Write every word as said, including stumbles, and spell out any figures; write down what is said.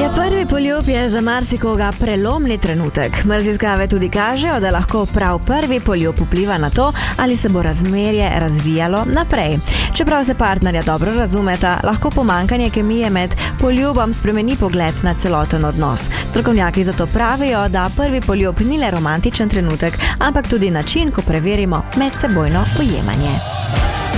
Ja, prvi poljub je za marsikoga prelomni trenutek. Raziskave tudi kažejo, da lahko prav prvi poljub vpliva na to, ali se bo razmerje razvijalo naprej. Čeprav se partnerja dobro razumeta, lahko pomanjkanje kemije med poljubom spremeni pogled na celoten odnos. Strokovnjaki zato pravijo, da prvi poljub ni le romantičen trenutek, ampak tudi način, ko preverimo medsebojno ujemanje.